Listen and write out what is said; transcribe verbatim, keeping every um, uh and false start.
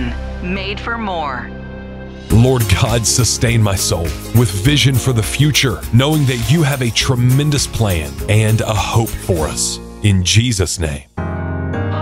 One, made for more. Lord God, sustain my soul with vision for the future, knowing that you have a tremendous plan and a hope for us. In Jesus' name.